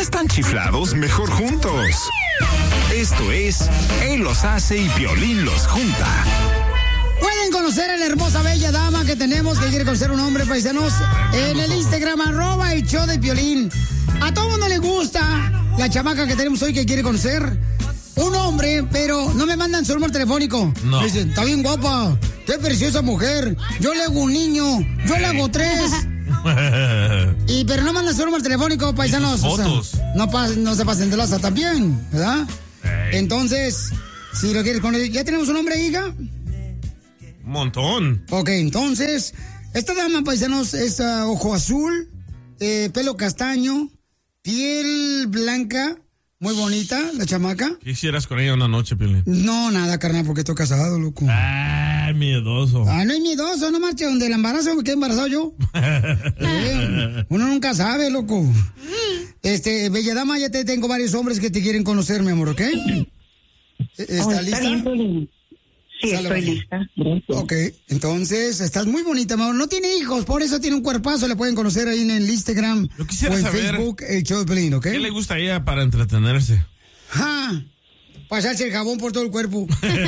están chiflados, mejor juntos. Esto es Él los hace y Piolín los junta. Pueden conocer a la hermosa, bella dama que tenemos, que quiere conocer un hombre, paisanos, en el Instagram, @ el show de Piolín. A todo mundo le gusta la chamaca que tenemos hoy que quiere conocer un hombre, pero no me mandan su número telefónico. No. Dicen, está bien guapa, qué preciosa mujer, yo le hago un niño, yo le hago 3. Pero no mandan su número telefónico, paisanos. Fotos. O sea, no se pasen de laza también, ¿verdad? Hey. Entonces, si lo quieres conocer, ¿ya tenemos un nombre, hija? Un montón. Ok, entonces, esta dama, paisanos, es ojo azul, pelo castaño, piel blanca, muy bonita, la chamaca. ¿Qué hicieras con ella una noche, Piolín? No, nada, carnal, porque estoy casado, loco. Miedoso. No es miedoso, no marche, donde el embarazo me quedé embarazado yo. Uno nunca sabe, loco. Bella dama, ya te tengo varios hombres que te quieren conocer, mi amor, ¿ok? ¿Está lista? Bien, sí, Sale, estoy vaya. lista. Gracias. Ok, entonces, estás muy bonita, mi amor. No tiene hijos, por eso tiene un cuerpazo. Le pueden conocer ahí en el Instagram Yo quisiera o en saber Facebook, el show de Piolín, ¿ok? ¿Qué le gusta a ella para entretenerse? Pasarse el jabón por todo el cuerpo.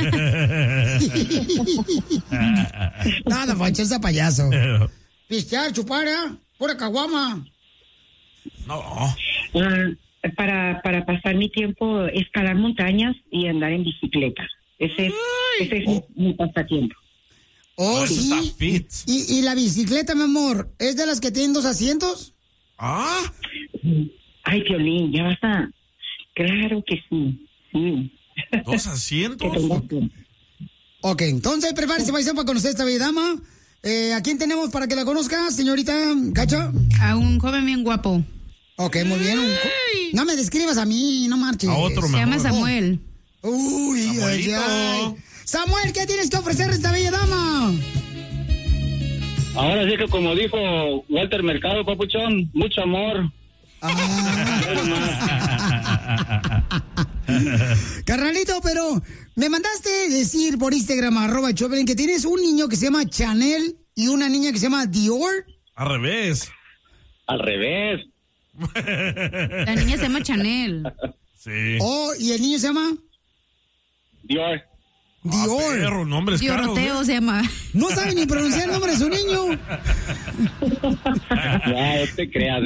Nada, Pancho, payaso. Pistear, chupar, pura caguama. No. Para pasar mi tiempo, escalar montañas y andar en bicicleta. Ese es mi pasatiempo. Oh, Eso sí. está fit. ¿Y la bicicleta, mi amor, es de las que tienen 2 asientos? Ay, Piolín, ya vas a... Claro que sí, sí. 2 asientos. Que tengas tiempo. Ok, entonces prepárese, paisano, para conocer a esta bella dama. ¿A quién tenemos para que la conozca, señorita Cacha? A un joven bien guapo. Ok, muy bien. No me describas a mí, no marches. A otro Se llama mejor. Samuel. Uy, ay, Samuelito. ay. Samuel, ¿qué tienes que ofrecer a esta bella dama? Ahora sí que como dijo Walter Mercado, papuchón, mucho amor. Carnalito, pero me mandaste decir por Instagram, @Choplin, que tienes un niño que se llama Chanel y una niña que se llama Dior. Al revés. Al revés. La niña se llama Chanel. Sí. Oh, y el niño se llama Dior. Dior. Perro, nombres caros. Dioroteo se llama. No sabe ni pronunciar el nombre de su niño. Ya, creas,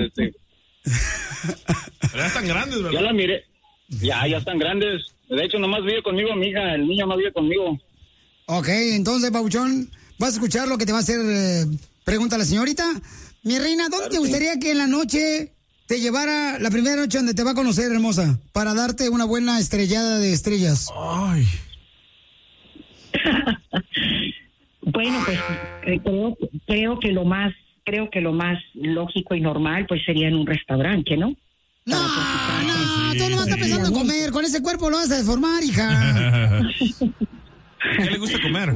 Pero ya están grandes, Ya ¿verdad? la miré. Ya están grandes. De hecho, nomás vive conmigo mi hija. El niño no vive conmigo. Ok, entonces, Pabuchón, vas a escuchar lo que te va a hacer pregunta la señorita. Mi reina, ¿dónde te gustaría que en la noche te llevara la primera noche donde te va a conocer, hermosa? Para darte una buena estrellada de estrellas. Ay. Bueno, pues creo que lo más lógico y normal pues sería en un restaurante, ¿no? No, tú no estás pensando en comer. Con ese cuerpo lo vas a deformar, hija. ¿Qué le gusta comer?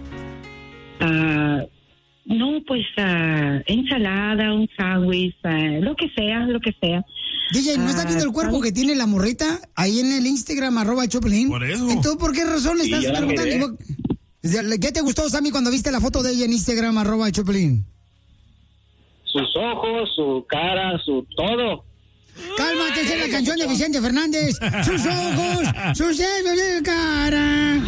No, pues ensalada, un sándwich, lo que sea. DJ, ¿no estás viendo el cuerpo que tiene la morrita ahí en el Instagram, @Choplin? Por eso. Entonces, ¿por qué razón le Sí, estás ya la preguntando? ¿Qué te gustó, Sammy, cuando viste la foto de ella en Instagram, @Choplin? Sus ojos, su cara, su todo. Cálmate, esa es la canción de Vicente Fernández. Sus ojos, sus dedos de cara.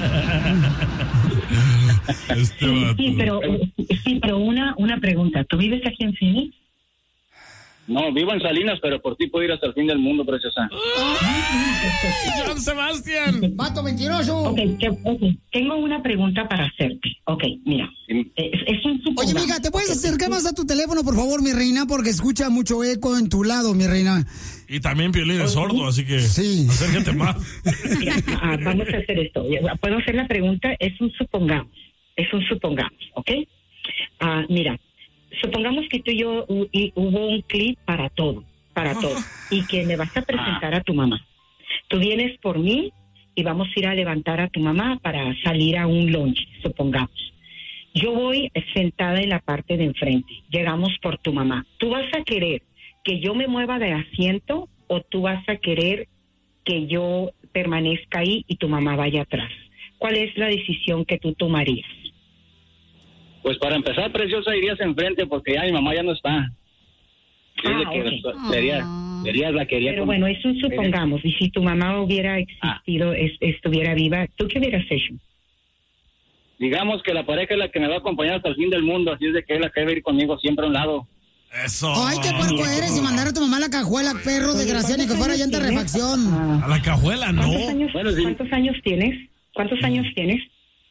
Sí, pero una pregunta. ¿Tú vives aquí en Phoenix? No, vivo en Salinas, pero por ti puedo ir hasta el fin del mundo, preciosa. ¡John Sebastián! ¡Vato mentiroso! Ok, tengo una pregunta para hacerte. Ok, mira. Es un Oye, mija, ¿te puedes acercar más a tu teléfono, por favor, mi reina? Porque escucha mucho eco en tu lado, mi reina. Y también Piolín es sordo, así que sí. Acércate más. Vamos a hacer esto. ¿Puedo hacer la pregunta? Es un supongamos, ¿ok? Mira, supongamos que tú y yo hubo un clip para todo, y que me vas a presentar a tu mamá. Tú vienes por mí y vamos a ir a levantar a tu mamá para salir a un lunch, supongamos. Yo voy sentada en la parte de enfrente, llegamos por tu mamá. ¿Tú vas a querer que yo me mueva de asiento o tú vas a querer que yo permanezca ahí y tu mamá vaya atrás? ¿Cuál es la decisión que tú tomarías? Pues para empezar, preciosa, irías enfrente porque ya mi mamá ya no está. Okay. Sería La quería Pero bueno, eso supongamos. Y si tu mamá hubiera existido, estuviera viva, ¿tú qué hubieras hecho? Digamos que la pareja es la que me va a acompañar hasta el fin del mundo, así es de que es la que debe ir conmigo siempre a un lado. Eso. Ay, qué puerco eres y mandar a tu mamá a la cajuela, perro desgraciado, ni que fuera llanta de refacción. A la cajuela, no. ¿Cuántos años tienes? ¿Cuántos años tienes?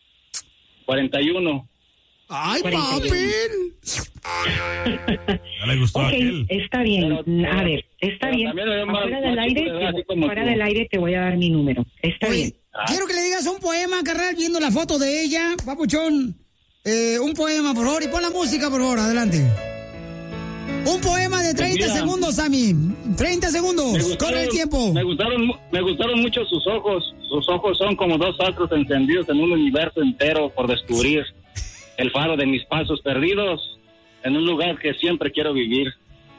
41. Ay, 41. papi. Ya le gustó Ok, aquel. está bien. A ver, está bien. Fuera del aire te voy a dar mi número. Está bien. Quiero que le digas un poema, carnal, viendo la foto de ella, papuchón. Un poema, por favor, y pon la música, por favor, adelante. Un poema de 30 segundos, Sammy. 30 segundos, corre el tiempo. Me gustaron mucho sus ojos. Sus ojos son como dos astros encendidos en un universo entero por descubrir. El faro de mis pasos perdidos en un lugar que siempre quiero vivir.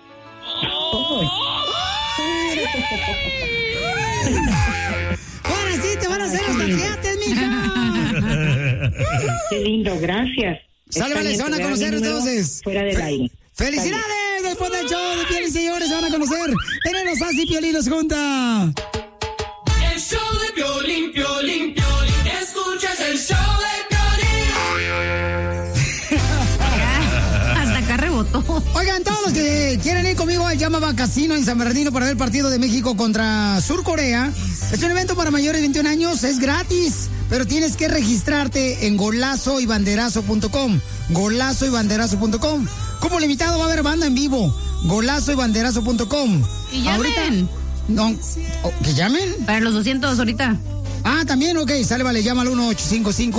Ahora sí te van a hacer los taquiates, mija. Qué lindo, gracias. Sale, vale, se van a conocer entonces. Fuera del aire. ¡Felicidades! Después del show de Piolín, señores, se van a conocer. Tenemos así Piolín los junta. El show de Piolín, Piolín, Piolín. Escuchas el show de Piolín. Hasta acá rebotó. Oigan, todos los que quieren ir conmigo al Yamaba Casino en San Bernardino para ver el partido de México contra Sur Corea. Es un evento para mayores de 21 años, es gratis, pero tienes que registrarte en golazoybanderazo.com. Golazoybanderazo.com. Como limitado va a haber banda en vivo. Golazoybanderazo.com. Y llamen. Ahorita, no, ¿que llamen? Para los 200 ahorita. Ah, también, ok, sale, vale, llama al 1855